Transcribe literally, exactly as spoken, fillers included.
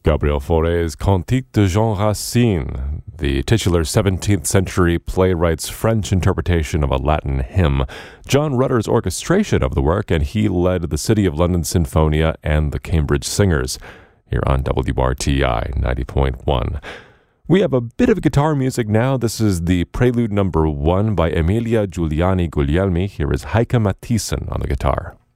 Gabriel Fauré's Cantique de Jean Racine, the titular seventeenth century playwright's French interpretation of a Latin hymn. John Rutter's orchestration of the work, and he led the City of London Sinfonia and the Cambridge Singers here on W R T I ninety point one. We have a bit of guitar music now. This is the Prelude number one by Emilia Giuliani Guglielmi. Here is Heike Matthiessen on the guitar.